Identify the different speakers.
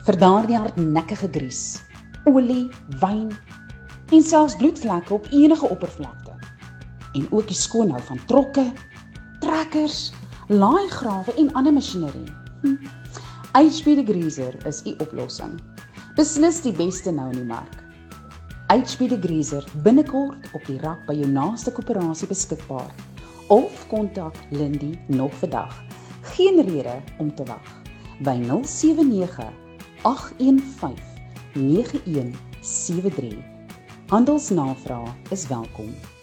Speaker 1: vir daardie hardnekkige gries, olie, wyn en selfs bloedvlekke op enige oppervlakte. En ook die skoonhou van trokke, trekkers, laaigrawe en ander masjinerie. HP Degreaser is die oplossing. Beslis die beste nou in die mark. HP Degreaser binnekort op die rak by jou naaste koöperasie beskikbaar. Of kontak Lindy nog vandag. Geen rede om te wag. By 079 815 9173. Handelsnavraag is welkom.